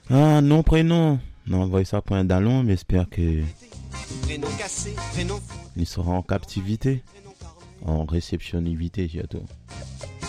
Ah, non, prénom. Non, on va ça pour un dallon, mais j'espère que Prénom cassé, prénom fou, il sera en captivité, prénom en réceptionnivité surtout.